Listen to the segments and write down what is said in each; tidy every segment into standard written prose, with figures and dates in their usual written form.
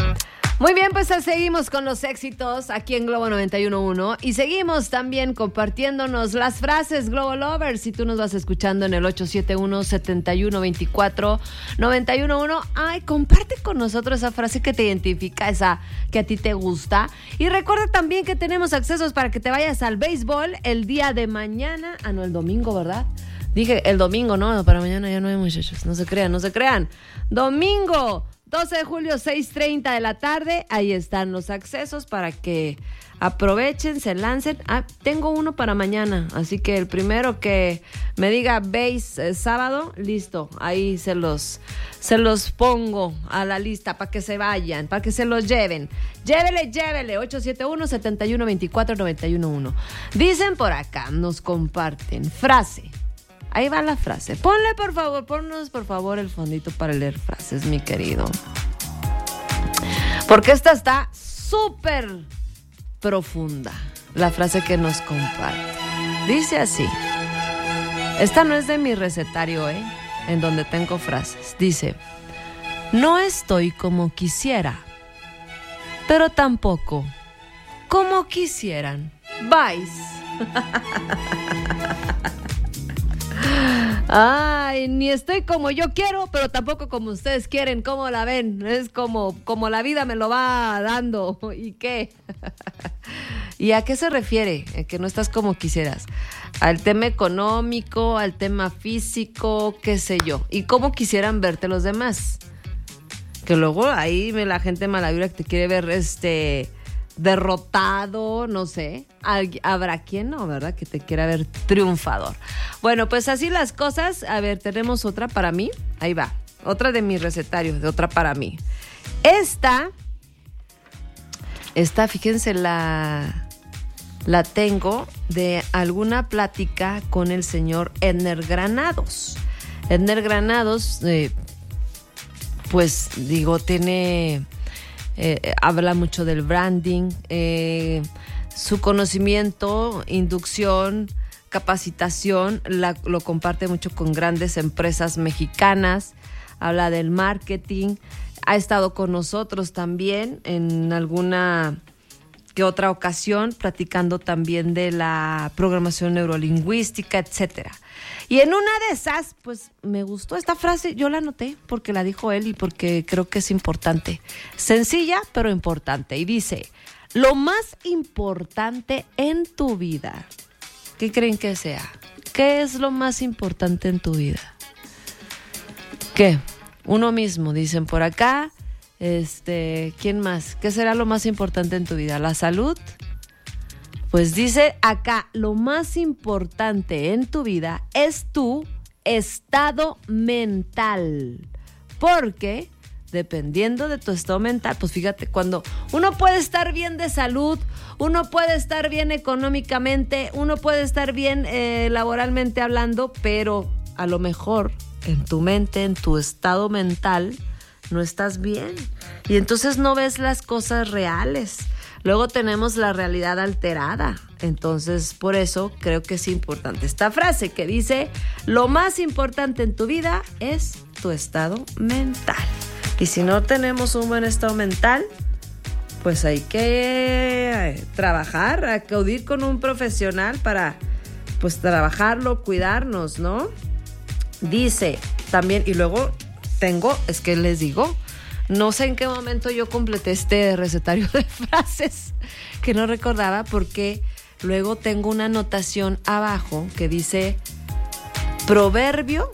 Muy bien, pues seguimos con los éxitos aquí en Globo 91.1 y seguimos también compartiéndonos las frases Globo Lovers. Si tú nos vas escuchando en el 871-7124-911, ay, comparte con nosotros esa frase que te identifica, esa que a ti te gusta. Y recuerda también que tenemos accesos para que te vayas al béisbol el día de mañana, no, el domingo, ¿verdad? Dije el domingo, no, para mañana ya no hay, muchachos, no se crean. Domingo 12 de julio, 6:30 de la tarde, ahí están los accesos para que aprovechen, se lancen. Tengo uno para mañana, así que el primero que me diga base sábado, listo, ahí se los pongo a la lista para que se vayan, para que se los lleven. Llévele, 871-7124-911. Dicen por acá, nos comparten, frase. Ahí va la frase. Ponnos por favor el fondito para leer frases, mi querido. Porque esta está súper profunda, la frase que nos comparte. Dice así. Esta no es de mi recetario, en donde tengo frases. Dice, no estoy como quisiera, pero tampoco como quisieran. Vais. Ay, ni estoy como yo quiero, pero tampoco como ustedes quieren. ¿Cómo la ven? Es como la vida me lo va dando. ¿Y qué? ¿Y a qué se refiere? Que no estás como quisieras. Al tema económico, al tema físico, qué sé yo. ¿Y cómo quisieran verte los demás? Que luego ahí la gente mala vibra que te quiere ver derrotado, no sé. Habrá quien no, ¿verdad? Que te quiera ver triunfador. Bueno, pues así las cosas. A ver, tenemos otra para mí. Ahí va. Otra de mi recetario, de otra para mí. Esta, fíjense, la tengo de alguna plática con el señor Edner Granados. Edner Granados, pues digo, habla mucho del branding, su conocimiento, inducción, capacitación, lo comparte mucho con grandes empresas mexicanas, habla del marketing, ha estado con nosotros también en alguna que otra ocasión, platicando también de la programación neurolingüística, etcétera. Y en una de esas, pues me gustó esta frase, yo la anoté porque la dijo él y porque creo que es importante. Sencilla, pero importante. Y dice, lo más importante en tu vida, ¿qué creen que sea? ¿Qué es lo más importante en tu vida? ¿Qué? Uno mismo, dicen por acá. ¿Quién más? ¿Qué será lo más importante en tu vida? ¿La salud? Pues dice acá, lo más importante en tu vida es tu estado mental. Porque dependiendo de tu estado mental, pues fíjate, cuando uno puede estar bien de salud, uno puede estar bien económicamente, uno puede estar bien laboralmente hablando, pero a lo mejor en tu mente, en tu estado mental, no estás bien. Y entonces no ves las cosas reales. Luego tenemos la realidad alterada. Entonces, por eso creo que es importante esta frase que dice, lo más importante en tu vida es tu estado mental. Y si no tenemos un buen estado mental, pues hay que trabajar, acudir con un profesional para, pues, trabajarlo, cuidarnos, ¿no? Dice también, y luego es que les digo, no sé en qué momento yo completé este recetario de frases que no recordaba, porque luego tengo una anotación abajo que dice Proverbio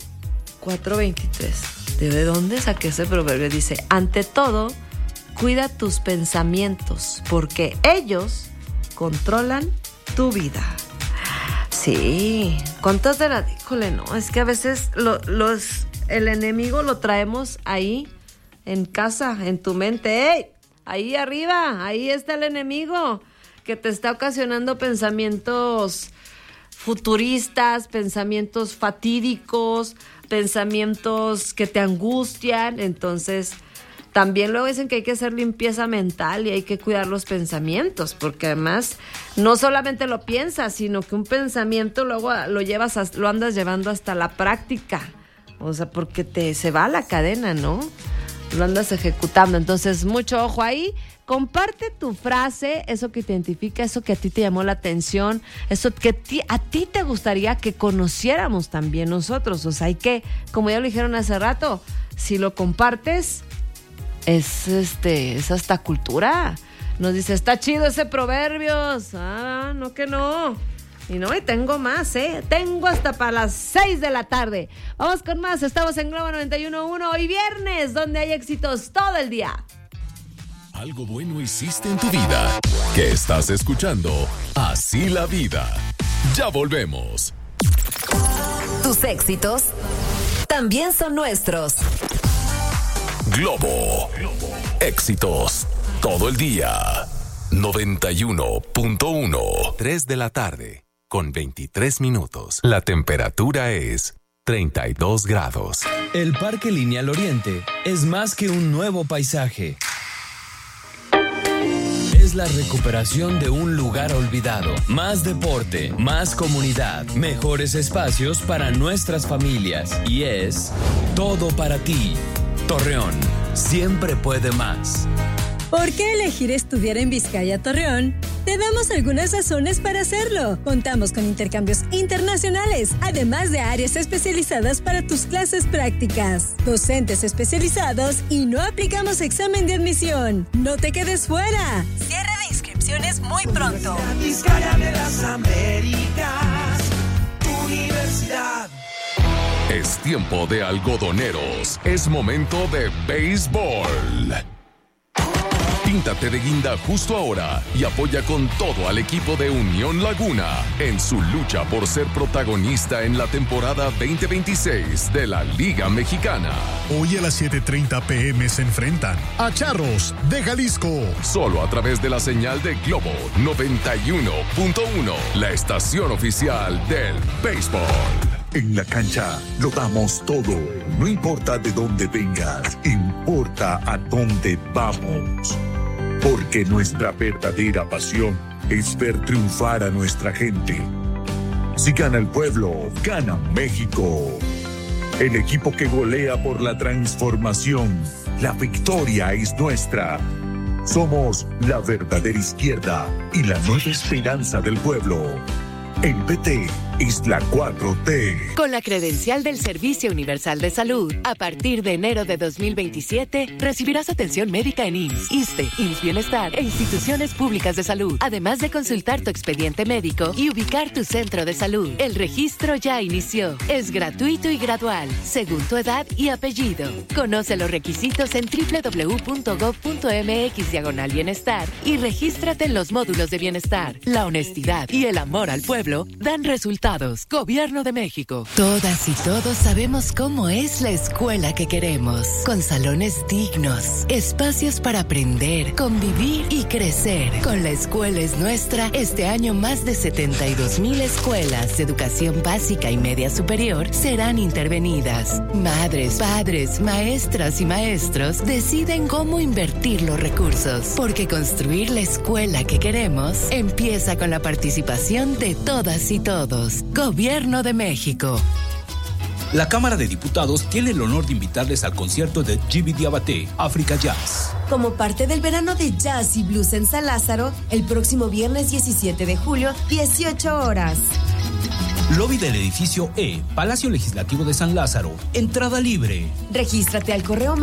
4:23. ¿De dónde saqué ese proverbio? Dice, ante todo, cuida tus pensamientos, porque ellos controlan tu vida. Sí, ¿cuántas de las? Híjole, no, es que a veces el enemigo lo traemos ahí en casa, en tu mente. ¡Ey! Ahí arriba, ahí está el enemigo que te está ocasionando pensamientos futuristas, pensamientos fatídicos, pensamientos que te angustian. Entonces, también luego dicen que hay que hacer limpieza mental y hay que cuidar los pensamientos, porque además no solamente lo piensas, sino que un pensamiento luego lo andas llevando hasta la práctica. O sea, porque se va a la cadena, ¿no? lo andas ejecutando. Entonces, mucho ojo ahí. Comparte tu frase, eso que te identifica, eso que a ti te llamó la atención, eso que a ti te gustaría que conociéramos también nosotros. O sea, hay que, como ya lo dijeron hace rato, si lo compartes, es hasta cultura. Nos dice, está chido ese Proverbios. Ah, no que no. Y no, y tengo más, tengo hasta para las 6 de la tarde. Vamos con más, estamos en Globo 91.1 hoy viernes, donde hay éxitos todo el día. Algo bueno hiciste en tu vida. ¿Qué estás escuchando? Así la vida. Ya volvemos. Tus éxitos también son nuestros. Globo. Éxitos todo el día. 91.1. 3 de la tarde, con 23 minutos. La temperatura es 32 grados. El Parque Lineal Oriente es más que un nuevo paisaje. Es la recuperación de un lugar olvidado. Más deporte, más comunidad, mejores espacios para nuestras familias. Y es todo para ti. Torreón, siempre puede más. ¿Por qué elegir estudiar en Vizcaya Torreón? Te damos algunas razones para hacerlo. Contamos con intercambios internacionales, además de áreas especializadas para tus clases prácticas, docentes especializados y no aplicamos examen de admisión. No te quedes fuera. Cierre de inscripciones muy pronto. Vizcaya de las Américas, Universidad. Es tiempo de algodoneros. Es momento de béisbol. Píntate de guinda justo ahora y apoya con todo al equipo de Unión Laguna en su lucha por ser protagonista en la temporada 2026 de la Liga Mexicana. Hoy a las 7:30 p.m. se enfrentan a Charros de Jalisco. Solo a través de la señal de Globo 91.1, la estación oficial del béisbol. En la cancha lo damos todo. No importa de dónde vengas, importa a dónde vamos. Porque nuestra verdadera pasión es ver triunfar a nuestra gente. Si gana el pueblo, gana México. El equipo que golea por la transformación. La victoria es nuestra. Somos la verdadera izquierda y la nueva esperanza del pueblo. El PT es la 4T. Con la credencial del Servicio Universal de Salud, a partir de enero de 2027, recibirás atención médica en IMSS, ISSSTE, IMSS Bienestar e instituciones públicas de salud, además de consultar tu expediente médico y ubicar tu centro de salud. El registro ya inició. Es gratuito y gradual, según tu edad y apellido. Conoce los requisitos en www.gov.mx/bienestar y regístrate en los módulos de bienestar. La honestidad y el amor al pueblo dan resultados. Gobierno de México. Todas y todos sabemos cómo es la escuela que queremos. Con salones dignos, espacios para aprender, convivir y crecer. Con La Escuela es Nuestra, este año más de 72,000 escuelas de educación básica y media superior serán intervenidas. Madres, padres, maestras y maestros deciden cómo invertir los recursos. Porque construir la escuela que queremos empieza con la participación de todas y todos. Gobierno de México. La Cámara de Diputados tiene el honor de invitarles al concierto de Jimmy Diabaté, Africa Jazz. Como parte del verano de jazz y blues en San Lázaro, el próximo viernes 17 de julio, 18 horas. Lobby del edificio E, Palacio Legislativo de San Lázaro. Entrada libre. Regístrate al correo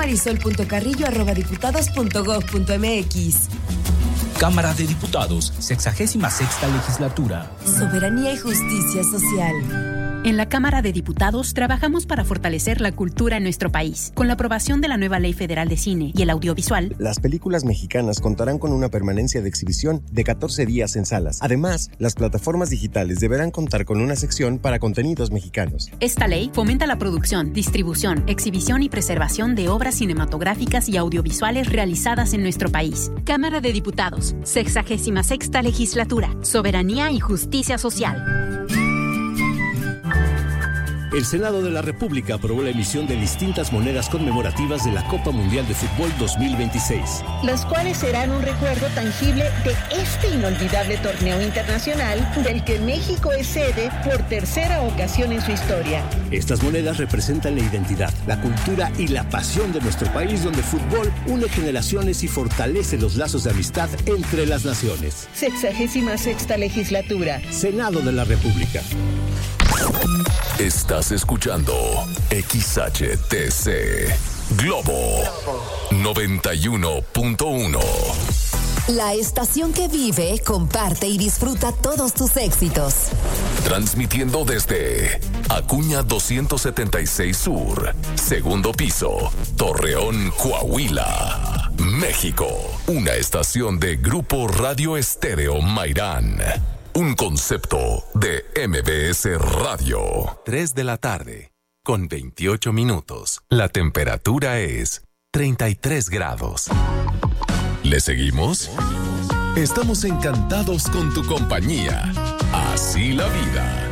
marisol.carrillo@diputados.gov.mx. Cámara de Diputados, 66ª Legislatura. Soberanía y justicia social. En la Cámara de Diputados trabajamos para fortalecer la cultura en nuestro país. Con la aprobación de la nueva Ley Federal de Cine y el audiovisual, las películas mexicanas contarán con una permanencia de exhibición de 14 días en salas. Además, las plataformas digitales deberán contar con una sección para contenidos mexicanos. Esta ley fomenta la producción, distribución, exhibición y preservación de obras cinematográficas y audiovisuales realizadas en nuestro país. Cámara de Diputados, 66ª Legislatura. Soberanía y justicia social. El Senado de la República aprobó la emisión de distintas monedas conmemorativas de la Copa Mundial de Fútbol 2026. Las cuales serán un recuerdo tangible de este inolvidable torneo internacional del que México es sede por tercera ocasión en su historia. Estas monedas representan la identidad, la cultura y la pasión de nuestro país, donde el fútbol une generaciones y fortalece los lazos de amistad entre las naciones. 66ª legislatura. Senado de la República. Estás escuchando XHTC Globo 91.1. La estación que vive, comparte y disfruta todos tus éxitos. Transmitiendo desde Acuña 276 Sur, segundo piso, Torreón, Coahuila, México. Una estación de Grupo Radio Estéreo Mairán. Un concepto de MBS Radio. 3 de la tarde, con 28 minutos. La temperatura es 33 grados. ¿Le seguimos? Estamos encantados con tu compañía. Así la vida.